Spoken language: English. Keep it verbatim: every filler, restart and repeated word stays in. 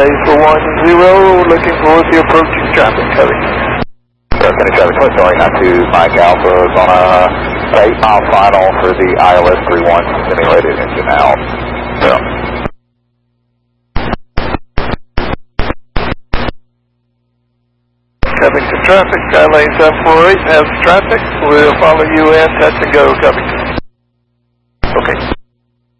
base for one zero, looking towards the approaching traffic, Covington. Covington, traffic, Twin Charlie nine two, Mike Alpha is on a eight mile final for the I L S three one, simulated engine out. So. Covington traffic, Skylane seven four eight has traffic. We'll follow you in, touch and go, Covington.